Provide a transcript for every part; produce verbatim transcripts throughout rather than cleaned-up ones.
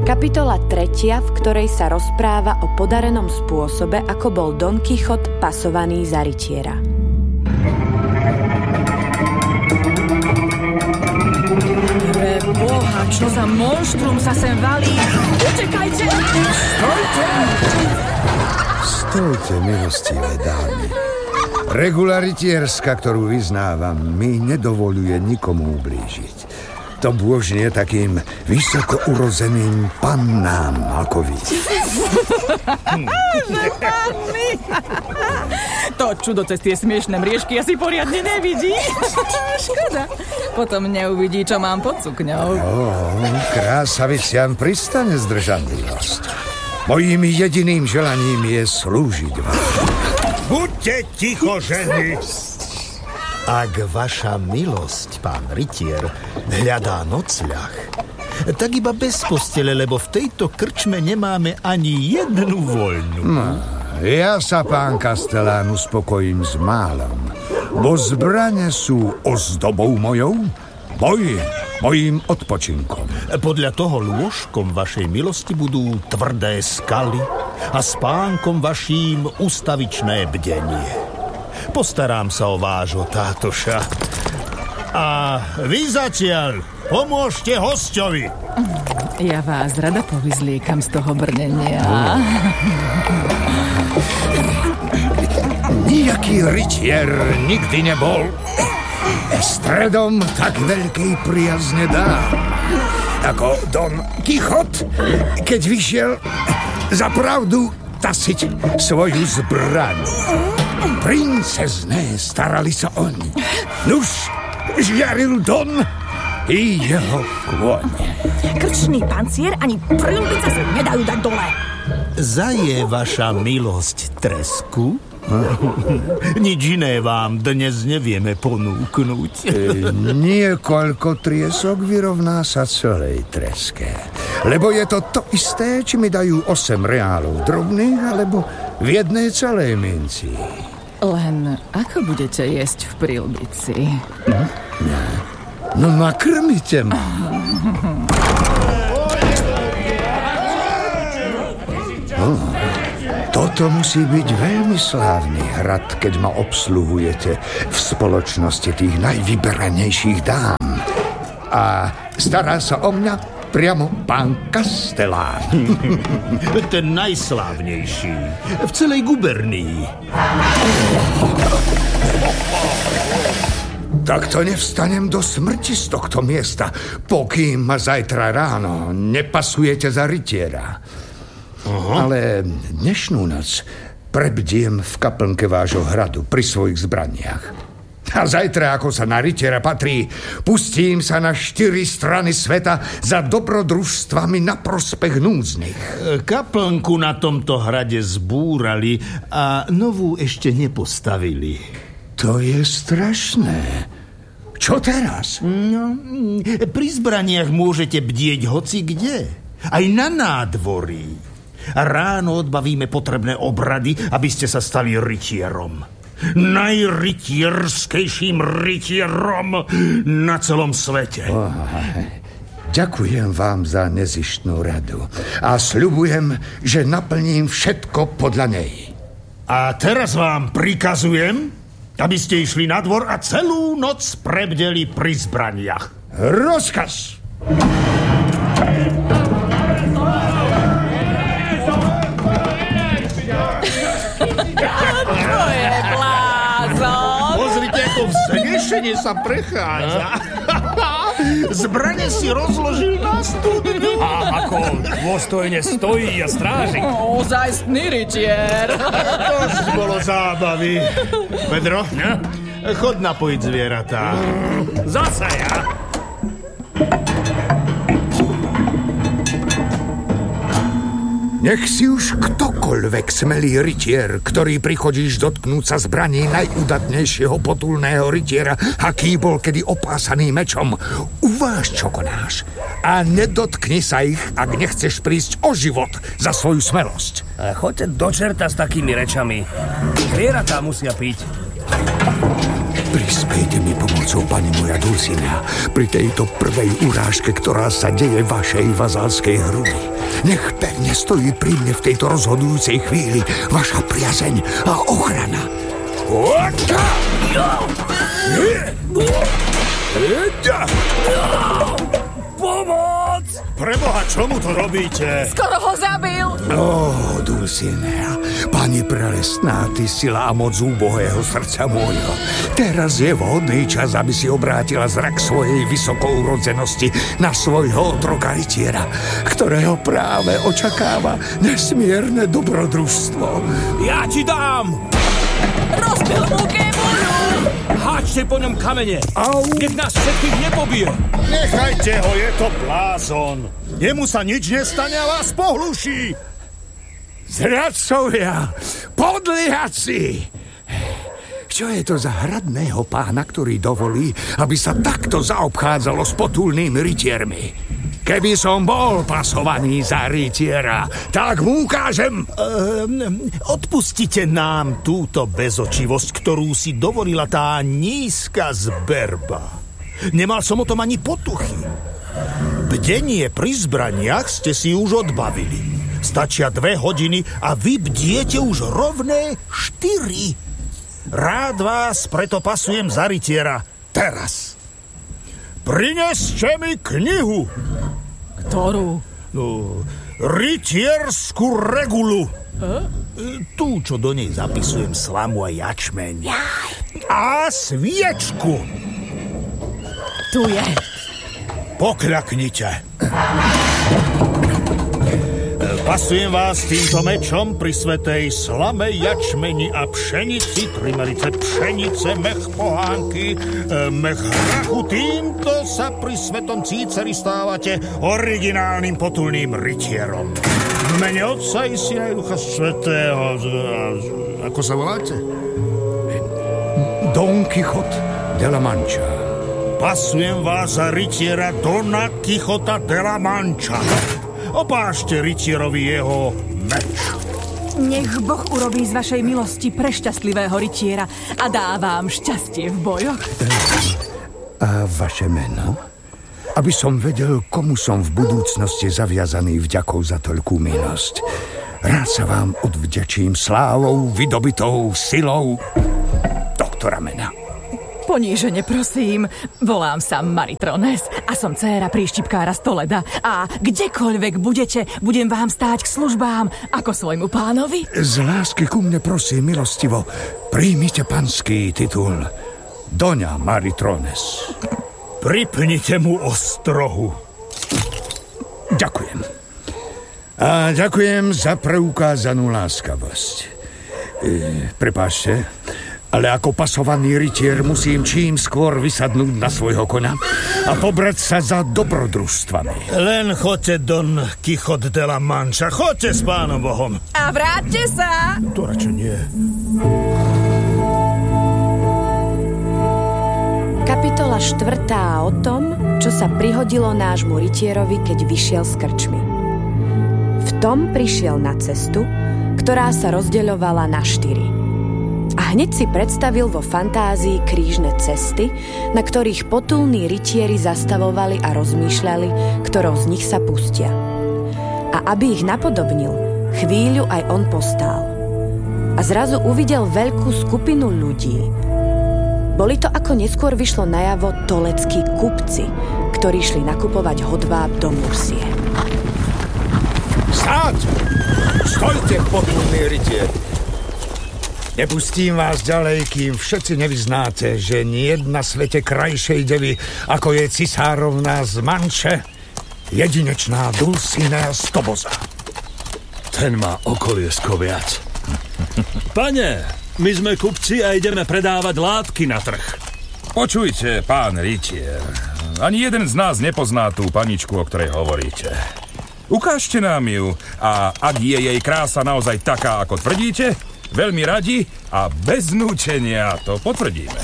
Kapitola tretia, v ktorej sa rozpráva o podarenom spôsobe, ako bol Don Kichot pasovaný za rytiera. Pre Boha, čo za monštrum sa sem valí! Utekajte! Stojte! Stojte, milostivé dámy. Regula rytierska, ktorú vyznávam, mi nedovoľuje nikomu ublížiť. To bôžnie takým vysoko urozeným pannám ako vy. Panny! To čudo cez tie smiešné mriežky asi poriadne nevidí. Škoda. Potom neuvidí, čo mám pod sukňou. Ó, krásaviciam pristane zdržanlivosť. Mojím jediným želaním je slúžiť vám. Buďte ticho, ženy! Ak vaša milosť, pán rytier, hľadá nocľah, tak iba bez postele, lebo v tejto krčme nemáme ani jednu voľnú. No, ja sa, pán Kastelán, uspokojím s málom, bo zbrane sú ozdobou mojou, boj mojím odpočinkom. Podľa toho lôžkom vašej milosti budú tvrdé skaly a spánkom vaším ustavičné bdenie. Postarám sa o vášho tátoša. A vy zatiaľ pomôžte hosťovi. Ja vás rada povyzliekam z toho brnenia. Nijaký rytier nikdy nebol stredom tak veľkej priazne dám, ako Don Kichot, keď vyšiel za pravdu tasiť svoju zbraň. Princezné starali sa oni. Nuž, žiaril Don i jeho kôň. Krčný pancier ani prlbica sa nedajú dať dole. Zaje vaša milosť tresku? Nič iné vám dnes nevieme ponúknuť. E, niekoľko triesok vyrovná sa celej treske. Lebo je to to isté, či mi dajú osem reálov drobných, alebo v jednej celej minci. Len ako budete jesť v prilbici? No, no nakrmite ma. Oh, toto musí byť veľmi slávny hrad, keď ma obsluhujete v spoločnosti tých najvyberanejších dám. A stará sa o mňa priamo pán Kastelán. Ten najslávnejší v celej gubernii. Takto nevstanem do smrti z tohto miesta, pokým ma zajtra ráno nepasujete za rytiera. Aha. Ale dnešnú noc prebdiem v kaplnke vášho hradu pri svojich zbraniach. A zajtra, ako sa na rytiera patrí, pustím sa na štyri strany sveta za dobrodružstvami na prospech núdznych. Kaplnku na tomto hrade zbúrali a novú ešte nepostavili. To je strašné. Čo teraz? No, pri zbraniach môžete bdieť hoci kde. Aj na nádvorí. A ráno odbavíme potrebné obrady, aby ste sa stali rytierom. Najrytierskejším rytierom na celom svete. Oh, ďakujem vám za nezištnú radu a sľubujem, že naplním všetko podľa nej. A teraz vám prikazujem, aby ste išli na dvor a celú noc prebdeli pri zbraniach. Rozkaz! Vznešenie sa prechádza. Zbrane si rozložil na studňu. A ako dôstojne stojí a stráži. Ozajstný rytier. Dosť bolo zábavy. Pedro, no? chod napojiť zvieratá. Zasa ja. Nech si už ktokoľvek smelý rytier, ktorý prichodíš dotknúť sa zbraní najúdatnejšieho potulného rytiera, aký bol kedy opásaný mečom, uváž, čo konáš. A nedotkni sa ich, ak nechceš prísť o život za svoju smelosť. A choďte do čerta s takými rečami. Zvieratá musia piť. Prispejte mi pomocou, pani moja Dulcinea, pri tejto prvej urážke, ktorá sa deje vašej vazalskej hrudi. Nech pevne stojí pri mne v tejto rozhodujúcej chvíli vaša priazeň a ochrana. Pomoc! Preboha, čomu to robíte? Skoro ho zabil! Ó, oh, Dulcinea, pani prelestná, ty sila a moc úbohého srdca môjho. Teraz je vhodný čas, aby si obrátila zrak svojej vysokourodzenosti na svojho otroka rytiera, ktorého práve očakáva nesmierne dobrodružstvo. Ja ti dám! Rozbil mu kemuľu! Háčte po ňom kamene! Au! Nech nás všetkých nepobije! Nechajte ho, je to blázon. Jemu sa nič nestane a vás pohluší. Zradcovia, podliaci! Čo je to za hradného pána, ktorý dovolí, aby sa takto zaobchádzalo s potulnými rytiermi? Keby som bol pasovaný za rytiera, tak mu ukážem... Ehm, odpustite nám túto bezočivosť, ktorú si dovolila tá nízka zberba. Nemal som o tom ani potuchy. Bdenie pri zbraniach ste si už odbavili. Stačia dve hodiny a vy bdiete už rovné štyri. Rád vás preto pasujem za rytiera teraz. Prineste mi knihu. Ktorú? No, rytierskú regulu. E? Tú, čo do nej zapisujem slamu a jačmeň. A sviečku. Tu je. Pokľaknite. Pasujem vás týmto mečom pri svätej slame, jačmeni a pšenici, trimerice pšenice, mech pohánky, mech hrachu. Týmto sa pri svetom cíceri stávate originálnym potulným rytierom. V mene Otca i Syna i Ducha Svätého. Ako sa voláte? Don Quixote de la Mancha. Pasujem vás za rytiera Dona Quixota de la Mancha. Opášte rytierovi jeho meč. Nech Boh urobí z vašej milosti prešťastlivého rytiera a dá vám šťastie v bojoch. A vaše meno? Aby som vedel, komu som v budúcnosti zaviazaný vďakou za toľkú milosť. Rád sa vám odvďačím slávou, vydobitou silou doktora mena. Ponížene prosím, volám sa Maritrones a som dcéra príštipkára z Toleda a kdekoľvek budete, budem vám stáť k službám ako svojmu pánovi. Z lásky ku mne prosím milostivo, príjmite panský titul Doňa Maritrones. Pripnite mu ostrohu. Ďakujem. A ďakujem za preukázanú láskavosť. E, prepáčte, ale ako pasovaný rytier musím čím skôr vysadnúť na svojho koňa a pobrať sa za dobrodružstvami. Len choďte, Don Quixote de la Mancha, choďte s pánom Bohom. A vráťte sa! To radšej nie. Kapitola štvrtá o tom, čo sa prihodilo nášmu rytierovi, keď vyšiel z krčmy. V tom prišiel na cestu, ktorá sa rozdeľovala na štyri. A hneď si predstavil vo fantázii krížne cesty, na ktorých potulní rytieri zastavovali a rozmýšľali, ktorou z nich sa pustia. A aby ich napodobnil, chvíľu aj on postál. A zrazu uvidel veľkú skupinu ľudí. Boli to, ako neskôr vyšlo najavo, toleckí kupci, ktorí šli nakupovať hodváb do Mursie. Stáť! Stojte, potulní rytieri! Nepustím vás ďalej, kým všetci nevyznáte, že nie na svete krajšej devy, ako je cisárovná z Manče, jedinečná Dulcinea z Toboza. Ten má okoliesko viac. Pane, my sme kupci a ideme predávať látky na trh. Počujte, pán rytier, ani jeden z nás nepozná tú paničku, o ktorej hovoríte. Ukážte nám ju a ak je jej krása naozaj taká, ako tvrdíte, veľmi radi a bez nútenia to potvrdíme.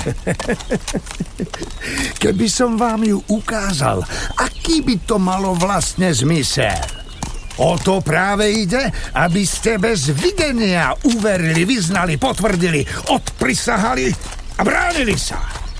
Keby som vám ju ukázal, aký by to malo vlastne zmysel? O to práve ide, aby ste bez videnia uverili, vyznali, potvrdili, odprisahali a bránili sa.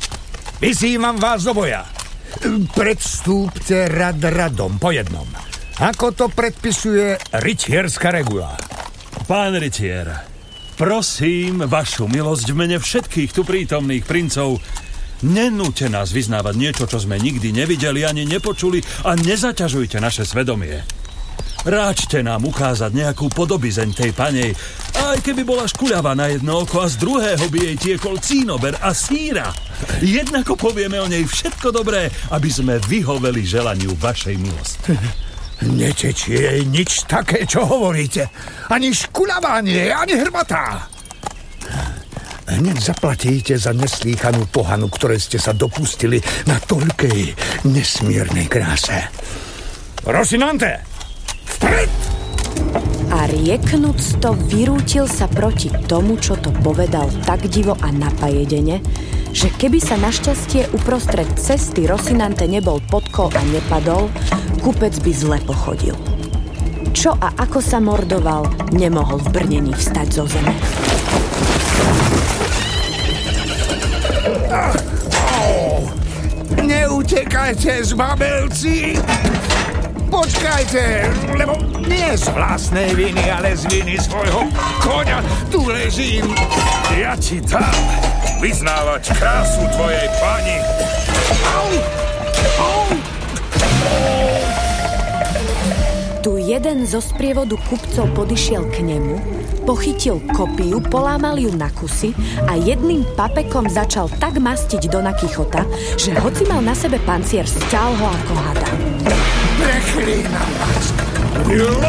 Vyzývam vás do boja. Predstúpte rad radom, po jednom. Ako to predpisuje rytierská regula. Pán rytier, prosím vašu milosť v mene všetkých tu prítomných princov, nenúte nás vyznávať niečo, čo sme nikdy nevideli ani nepočuli a nezaťažujte naše svedomie. Ráčte nám ukázať nejakú podobizeň tej panej, aj keby bola škuľavá na jedno oko a z druhého by jej tiekol cínober a síra. Jednako povieme o nej všetko dobré, aby sme vyhoveli želaniu vašej milosti. Netečie jej nič také, čo hovoríte. Ani škuľavá nie, ani hrbatá. Hneď zaplatíte za neslýchanú pohanu, ktoré ste sa dopustili na toľkej nesmiernej kráse. Rosinante! Vpred! A rieknúc to, vyrútil sa proti tomu, čo to povedal tak divo a napajedene, že keby sa našťastie uprostred cesty Rosinante nebol potkol a nepadol, kupec by zle pochodil. Čo a ako sa mordoval, nemohol v brnení vstať zo zeme. Oh, neutekajte, zbabelci! Počkajte, lebo nie z vlastnej viny, ale z viny svojho koňa tu ležím. Ja ti dám vyznávať krásu tvojej pani. Au! Au! Tu jeden zo sprievodu kupcov podišiel k nemu, pochytil kopiu, polámal ju na kusy a jedným papekom začal tak mastiť Dona Kichota, že hoci mal na sebe pancier, stial ho ako hada. Preklínam vás!